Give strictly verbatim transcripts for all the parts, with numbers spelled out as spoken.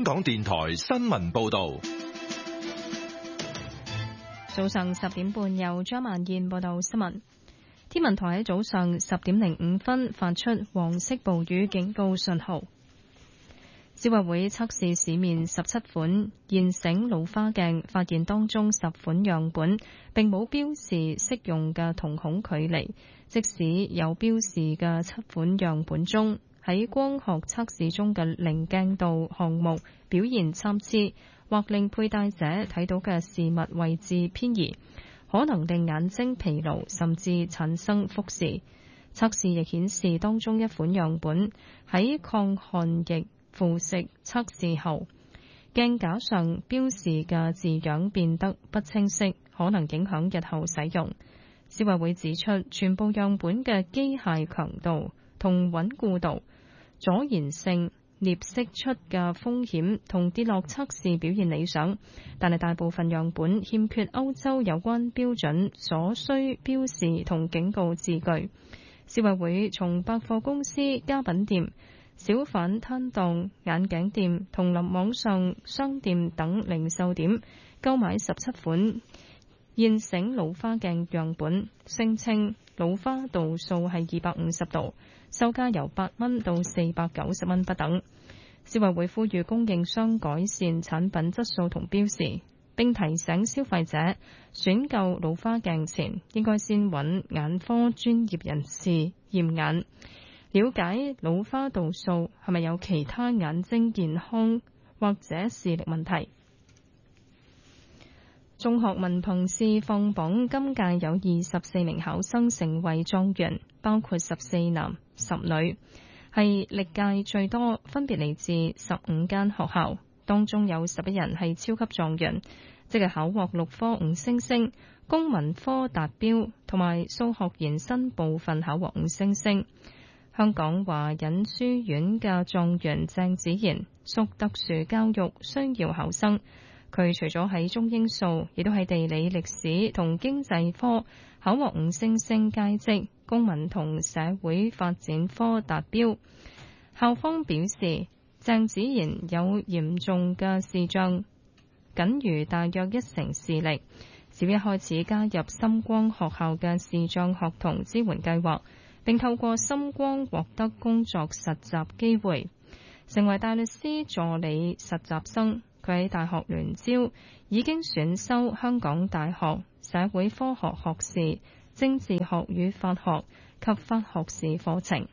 香港電台新聞報道。 早上十點半，由張萬燕報道新聞。天文台喺早上十點零五分發出黃色暴雨警告信號。消委會測試市面十七款現成老花鏡，發現當中十款樣本並冇標示適用嘅瞳孔距離，即使有標示嘅七款樣本中，喺光學測試中嘅零鏡度項目表現參差，或令佩戴者睇到嘅事物位置偏移，可能令眼睛疲勞，甚至產生複視。測試亦顯示當中一款樣本喺抗汗液腐蝕測試後，鏡架上標示嘅字樣變得不清晰，可能影響日後使用。消委會指出，全部樣本嘅機械強度同穩固度、阻燃性、鎳釋出嘅風險同跌落測試表現理想，但係大部分樣本欠缺歐洲有關標準所需標示同警告字句。消委會從百貨公司、家品店、小販攤檔、眼鏡店同臨網上商店等零售點購買十七款現成老花鏡樣本，聲稱老花度數係二百五十度，售價由八蚊到四百九十蚊不等。消委會呼籲供應商改善產品質素同標示，並提醒消費者選購老花鏡前應該先揾眼科專業人士驗眼，了解老花度數係咪有其他眼睛健康或者視力問題。中學文憑試放榜，今屆有二十四名考生成為狀元，包括十四男十女，係歷屆最多，分別嚟自十五間學校，當中有十一人係超級狀元，即係考獲六科五星星，公民科達標，同埋數學延伸部分考獲五星星。香港華仁書院嘅狀元鄭子賢屬特殊教育需要考生，佢除咗喺中英數，亦都喺地理、歷史同經濟科考獲五星星佳績，公民同社會發展科達標。校方表示，鄭子賢有嚴重嘅視障，僅餘大約一成視力。小一開始加入深光學校嘅視障學童支援計劃，並透過深光獲得工作實習機會，成為大律師助理實習生。佢喺大學聯招已經選修香港大學社會科學學士、政治學與法學及法學士課程。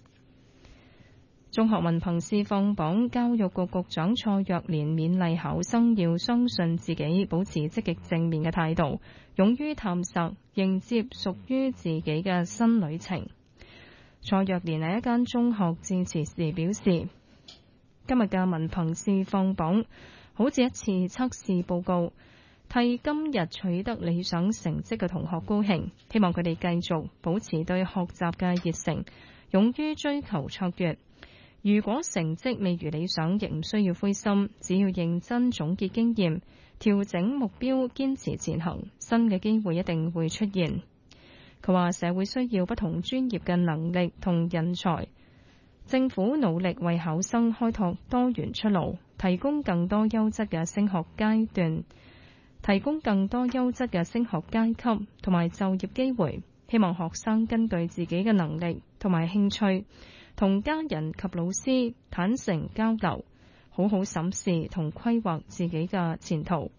中學文憑試放榜，教育局局長蔡若蓮勉勵考生要相信自己，保持積極正面嘅態度，勇於探索，迎接屬於自己嘅新旅程。蔡若蓮喺一間中學致辭時表示，今日嘅文憑試放榜好似一次測試報告，替今日取得理想成績嘅同學高興，希望佢哋繼續保持對學習嘅熱誠，勇於追求卓越。如果成績未如理想，亦唔需要灰心，只要認真總結經驗，調整目標，堅持前行，新嘅機會一定會出現。佢話社會需要不同專業嘅能力同人才，政府努力為考生開拓多元出路，提供更多優質嘅升學階段，提供更多優質嘅升學階級同埋就業機會。希望學生根據自己嘅能力同埋興趣，同家人及老師坦誠交流，好好審視同規劃自己嘅前途。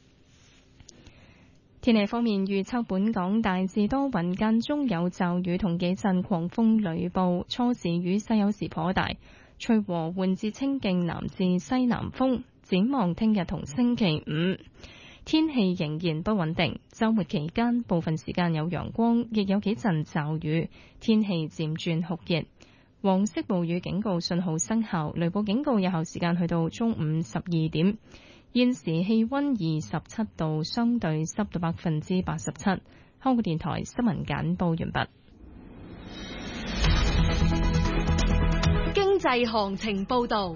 天氣方面預測，本港大致多雲，間中有驟雨同幾陣狂風雷暴，初時雨勢有時頗大，吹和緩至清勁南至西南風。展望聽日同星期五，天氣仍然不穩定，週末期間部分時間有陽光，亦有幾陣驟雨，天氣漸轉酷熱。黃色暴雨警告信號生效，雷暴警告有效時間去到中午十二點。現時氣溫二十七度，相對濕度百分之八十七。香港電台新聞簡報完畢。 經濟行情報道。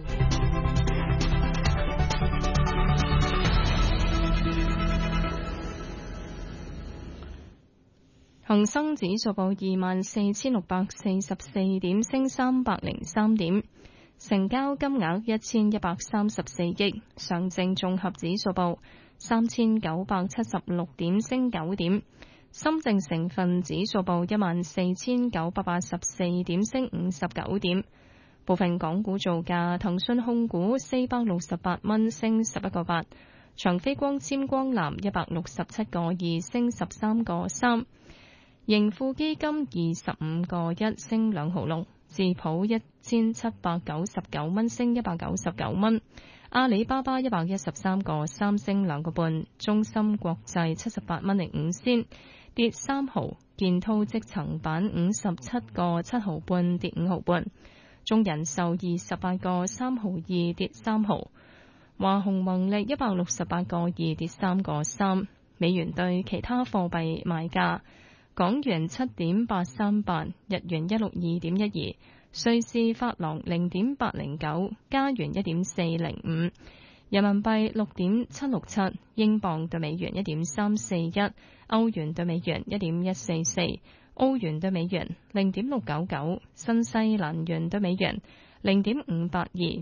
恒生指數報二萬四千六百四十四點，升三百零三點。 成交金額一千一百三十四億。上證綜合指數報三千九百七十六點，升九點。深證成分指數報一萬四千九百八十四點，升五十九點。部分港股造價：騰訊控股四百六十八蚊，升十一個八；長飛光纖光纜一百六十七個二，升十三個三；盈富基金二十五個一，升兩毫六；智普一千七百九十九蚊，升一百九十九蚊；阿里巴巴一百一十三個三，升兩個半；中芯國際七十八蚊零五仙，跌三毫；建滔積層板五十七個七毫半，跌五毫半。中人壽二十八個三毫二，跌三毫。華虹宏力一百六十八個二，跌三個三。美元對其他貨幣賣價：港元七點八三八，日元一六二點一二，瑞士法郎零點八零九，加元一點四零五，人民幣六點七六七，英鎊對美元一點三四一，歐元對美元一點一四四。澳元對美元零點六九九，新西蘭元對美元零點五八二。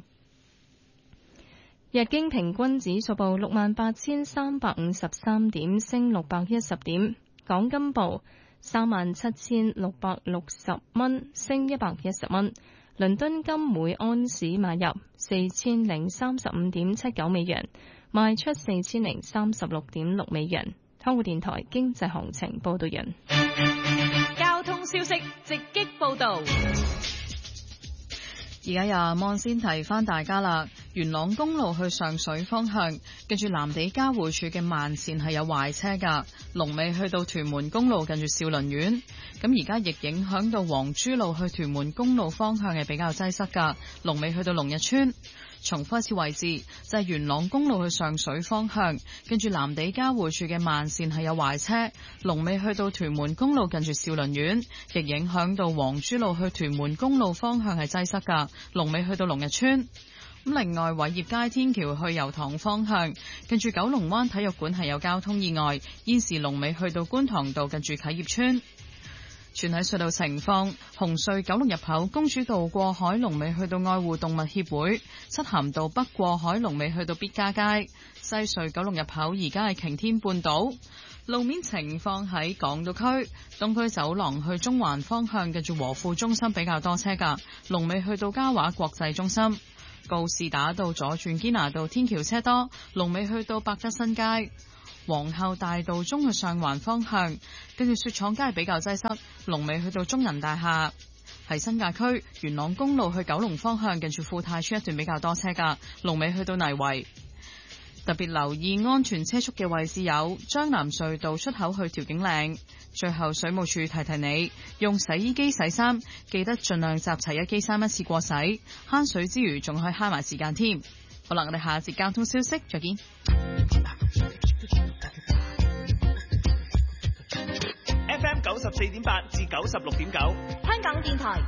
日經平均指數報六萬八千三百五十三點，升六百一十點。港金報三萬七千六百六十蚊，升一百一十蚊。倫敦金每安士買入四千零三十五點七九美元，賣出四千零三十六點六美元。香港電台經濟行情報道人。 交通消息直擊報道。 而家又望先提翻大家啦，元朗公路去上水方向，跟住藍地交匯處嘅慢線係有壞車噶，龍尾去到屯門公路近住兆麟苑。咁而家亦影響到黃珠路去屯門公路方向係比較擠塞噶，龍尾去到龍日村。重複一次位置就係、是、元朗公路去上水方向，跟住藍地交匯處嘅慢線係有壞車，龍尾去到屯門公路近住兆麟苑，亦影響到黃珠路去屯門公路方向係擠塞噶，龍尾去到龍日村。咁另外偉業街天橋去油塘方向，跟住九龍灣體育館係有交通意外，現時龍尾去到觀塘道近住啟業村。全體隧道情況：紅隧九龍入口公主道過海龍尾去到愛護動物協會，漆咸道北過海龍尾去到必嘉街。西隧九龍入口而家係擎天半島。路面情況喺港島區東區走廊去中環方向，近住和富中心比較多車噶，龍尾去到嘉華國際中心。告士打道左轉堅拿道天橋車多，龍尾去到百德新街。皇后大道中去上環方向，跟住雪廠街比較擠塞，龍尾去到中銀大廈。喺新界區元朗公路去九龍方向，近住富泰村一段比較多車噶，龍尾去到泥圍。特別留意安全車速嘅位置有將南隧道出口去調景嶺。最後水務署提提你，用洗衣機洗衫記得盡量集齊一機衫一次過洗，慳水之餘仲可以慳埋時間添。好啦，我哋下一節交通消息再見。 F M 九十四點八至九十六點九， 香港電台